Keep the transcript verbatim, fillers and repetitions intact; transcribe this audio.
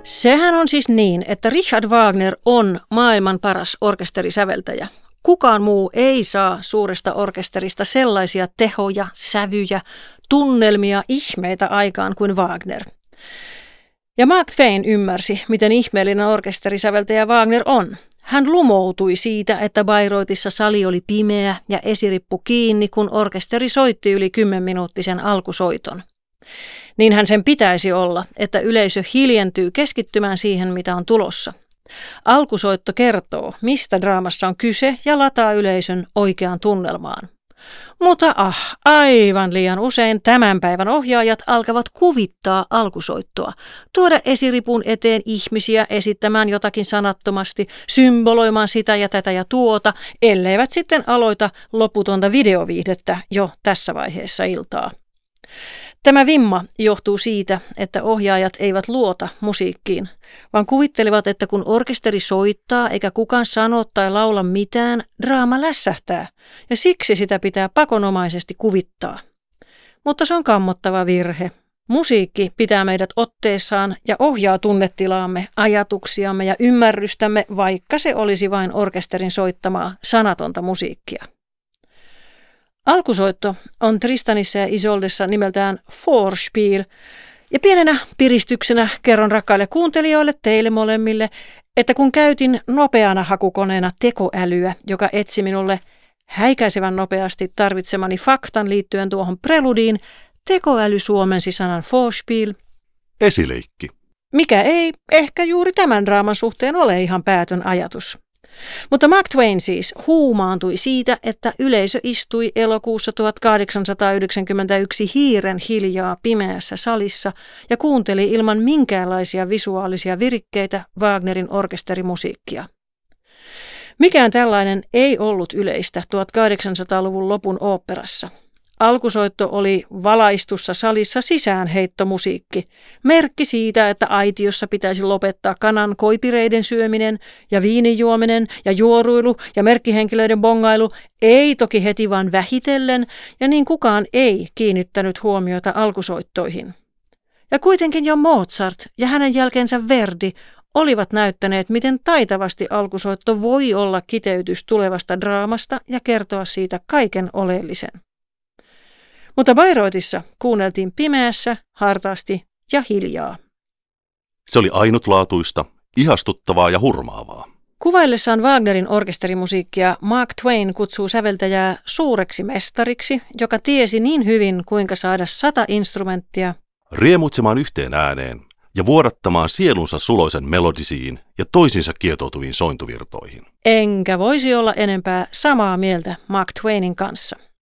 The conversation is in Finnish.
Sehän on siis niin, että Richard Wagner on maailman paras orkesterisäveltäjä. Kukaan muu ei saa suuresta orkesterista sellaisia tehoja, sävyjä, tunnelmia, ihmeitä aikaan kuin Wagner. Ja Mark Twain ymmärsi, miten ihmeellinen orkesterisäveltäjä Wagner on. Hän lumoutui siitä, että Bayreuthissa sali oli pimeä ja esirippu kiinni, kun orkesteri soitti yli kymmenminuuttisen alkusoiton. Niinhän sen pitäisi olla, että yleisö hiljentyy keskittymään siihen, mitä on tulossa. Alkusoitto kertoo, mistä draamassa on kyse ja lataa yleisön oikeaan tunnelmaan. Mutta ah, aivan liian usein tämän päivän ohjaajat alkavat kuvittaa alkusoittoa, tuoda esiripun eteen ihmisiä esittämään jotakin sanattomasti, symboloimaan sitä ja tätä ja tuota, elleivät sitten aloita loputonta videoviihdettä jo tässä vaiheessa iltaa. Tämä vimma johtuu siitä, että ohjaajat eivät luota musiikkiin, vaan kuvittelevat, että kun orkesteri soittaa eikä kukaan sano tai laula mitään, draama lässähtää, ja siksi sitä pitää pakonomaisesti kuvittaa. Mutta se on kammottava virhe. Musiikki pitää meidät otteessaan ja ohjaa tunnetilaamme, ajatuksiamme ja ymmärrystämme, vaikka se olisi vain orkesterin soittamaa sanatonta musiikkia. Alkusoitto on Tristanissa ja Isoldessa nimeltään Vorspiel, ja pienenä piristyksenä kerron rakkaille kuuntelijoille, teille molemmille, että kun käytin nopeana hakukoneena tekoälyä, joka etsi minulle häikäisevän nopeasti tarvitsemani faktan liittyen tuohon preludiin, tekoäly suomensi sanan Vorspiel. Esileikki. Mikä ei ehkä juuri tämän draaman suhteen ole ihan päätön ajatus. Mutta Mark Twain siis huumaantui siitä, että yleisö istui elokuussa tuhatkahdeksansataayhdeksänkymmentäyksi hiiren hiljaa pimeässä salissa ja kuunteli ilman minkäänlaisia visuaalisia virikkeitä Wagnerin orkesterimusiikkia. Mikään tällainen ei ollut yleistä tuhatkahdeksansataaluvun lopun oopperassa. Alkusoitto oli valaistussa salissa sisäänheittomusiikki, merkki siitä, että aitiossa pitäisi lopettaa kanan koipireiden syöminen ja viinin juominen ja juoruilu ja merkkihenkilöiden bongailu, ei toki heti vaan vähitellen, ja niin kukaan ei kiinnittänyt huomiota alkusoittoihin. Ja kuitenkin jo Mozart ja hänen jälkeensä Verdi olivat näyttäneet, miten taitavasti alkusoitto voi olla kiteytys tulevasta draamasta ja kertoa siitä kaiken oleellisen. Mutta Bayreuthissa kuunneltiin pimeässä, hartaasti ja hiljaa. Se oli ainutlaatuista, ihastuttavaa ja hurmaavaa. Kuvaillessaan Wagnerin orkesterimusiikkia Mark Twain kutsuu säveltäjää suureksi mestariksi, joka tiesi niin hyvin, kuinka saada sata instrumenttia riemuitsemaan yhteen ääneen ja vuodattamaan sielunsa suloisen melodisiin ja toisinsa kietoutuviin sointuvirtoihin. Enkä voisi olla enempää samaa mieltä Mark Twainin kanssa.